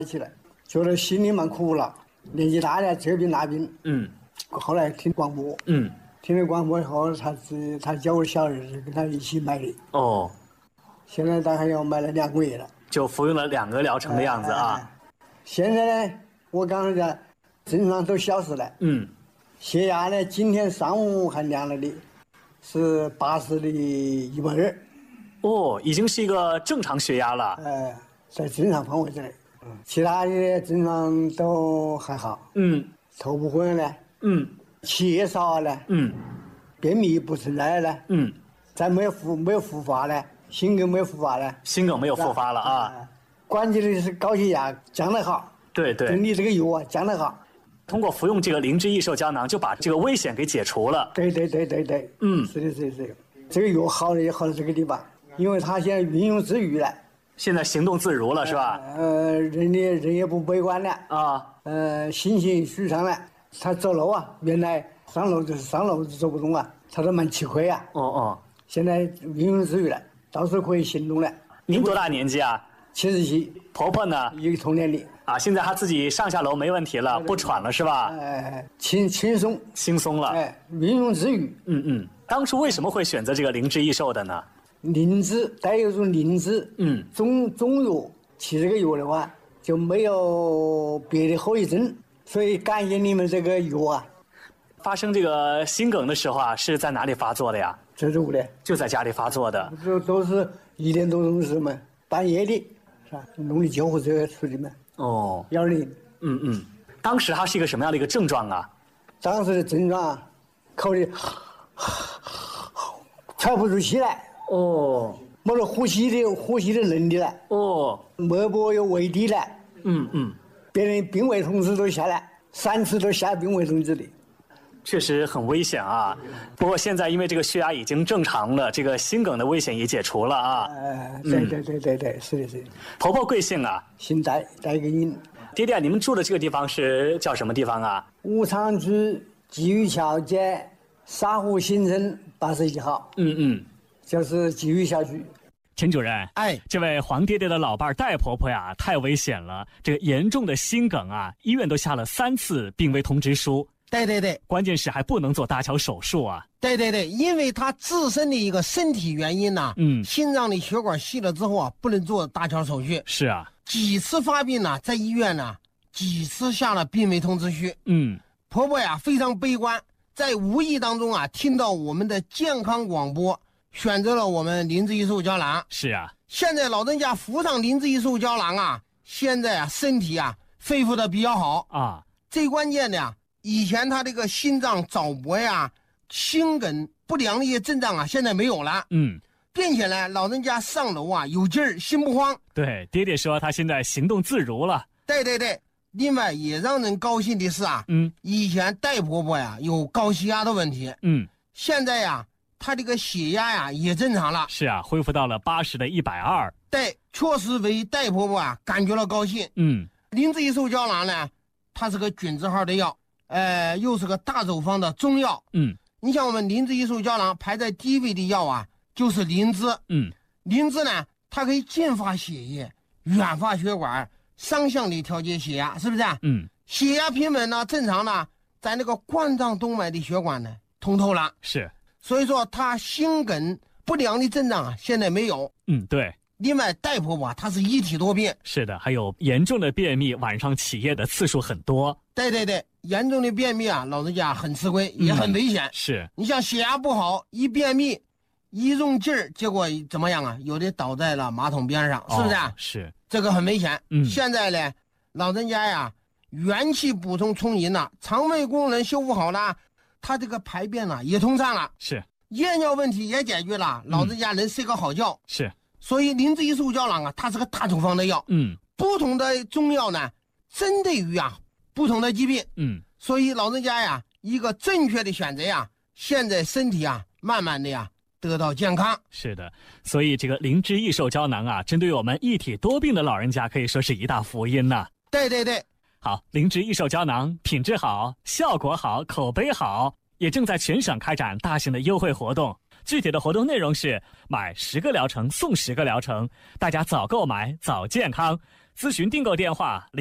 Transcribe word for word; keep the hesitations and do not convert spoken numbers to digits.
起来，觉得心里蛮苦了。年纪大了，这病那病。嗯。后来听广播。嗯。听了广播以后，他是他叫我小儿子跟他一起买的。哦。现在大概要买了两个月了。 就服用了两个疗程的样子啊。哎哎哎现在呢，我刚才讲，症状都消失了。嗯。血压呢，今天上午还量了的，是八十的一百二。 哦，已经是一个正常血压了。 呃，在正常范围之内。嗯。其他的症状都还好。嗯。头不昏了。嗯。气也少了。嗯。便秘不存在了。嗯。再没有复没有复发了，心梗没有复发了。 心梗没有复发了啊。啊关键的是高血压降得好。 对对。 你这个药啊降得好。 通过服用这个灵芝益寿胶囊，就把这个危险给解除了。 对对对对对。嗯。是的是的是的。这个药好的也好在这个地方，因为他现在运用自如了。 现在行动自如了，是吧？ 呃，人也人也不悲观了啊，呃，心情舒畅了。他走路啊，原来上楼就是上楼走不动啊，他都蛮吃亏啊。哦哦。现在运用自如了，到处可以行动了。 您多大年纪啊？ 七十七。 婆婆呢？ 一个同年龄。 啊，现在她自己上下楼没问题了，不喘了是吧？ 哎，轻轻松， 轻松了。 哎，运用自如。 嗯嗯。当初为什么会选择这个灵芝益寿的呢？ 灵芝带有种灵芝，嗯，中中药吃这个药的话就没有别的后遗症，所以感谢你们这个药啊。 发生这个心梗的时候啊，是在哪里发作的呀？ 这是屋里， 就在家里发作的。 都都是一点多钟的时候嘛，半夜的，是吧？弄的救护车出的嘛。哦，幺二零。 嗯嗯，当时它是一个什么样的一个症状啊？ 当时的症状啊，口里喘不出气来。哦，没了呼吸的呼吸的能力了。哦，脉搏有微低了。嗯嗯，别人病危通知都下来，三次都下病危通知的。 确实很危险啊！不过现在因为这个血压已经正常了，这个心梗的危险也解除了啊。 呃，对对对对对，是的是的。 婆婆贵姓啊？ 姓戴，戴个印。 爹爹，你们住的这个地方是叫什么地方啊？ 武昌区鲫鱼桥街沙湖新村八十一号。嗯嗯。就是鲫鱼小区。 陈主任，哎，这位黄爹爹的老伴儿戴婆婆呀，太危险了。这个严重的心梗啊，医院都下了三次病危通知书。 对对对， 关键是还不能做搭桥手术啊。 对对对，因为他自身的一个身体原因呢，嗯，心脏的血管细了之后啊，不能做搭桥手续。 是啊， 几次发病呢，在医院呢，几次下了病危通知书。嗯，婆婆呀非常悲观，在无意当中啊，听到我们的健康广播。选择了我们灵芝益寿胶囊。 是啊， 现在老人家服上灵芝益寿胶囊啊，现在啊身体啊恢复的比较好啊。最关键的呀，以前他这个心脏早搏呀、心梗不良的一些症状啊，现在没有了。嗯，并且呢，老人家上楼啊有劲儿，心不慌。 对，爹爹说他现在行动自如了。 对对对，另外也让人高兴的是啊，嗯，以前戴婆婆呀有高血压的问题，嗯，现在呀。他这个血压呀也正常了， 是啊，恢复到了八十的一百二。 对，确实为戴婆婆啊感觉到高兴。嗯，灵芝益寿胶囊呢，它是个菌字号的药，呃，又是个大走方的中药。嗯，你像我们灵芝益寿胶囊排在第一位的药啊，就是灵芝。嗯，灵芝呢，它可以净化血液、软化血管，双向的调节血压，是不是？嗯，血压平稳呢，正常呢，在那个冠状动脉的血管呢通透了。 是。 所以说他心梗不良的症状啊，现在没有。 嗯，对。 另外，戴婆婆她是一体多病。 是的，还有严重的便秘，晚上起夜的次数很多。 对对对，严重的便秘啊，老人家很吃亏，也很危险。嗯、 是。 你像血压不好，一便秘，一用劲儿，结果怎么样啊？有的倒在了马桶边上，是不是、啊哦？是。 这个很危险。嗯。现在呢，老人家呀，元气补充充盈了，肠胃功能修复好了。他这个排便呢、啊、也通畅了， 是夜尿问题也解决了，老人家能睡个好觉。 是， 所以灵芝益寿胶囊啊，它是个大处方的药。嗯，不同的中药呢，针对于啊不同的疾病。嗯，所以老人家呀，一个正确的选择呀，现在身体啊，慢慢的呀得到健康。 是的，所以这个灵芝益寿胶囊啊，针对于我们一体多病的老人家，可以说是一大福音呐、啊。 对对对。 好，灵芝益寿胶囊品质好，效果好，口碑好，也正在全省开展大型的优惠活动。具体的活动内容是买十个疗程送十个疗程，大家早购买早健康。 咨询订购电话。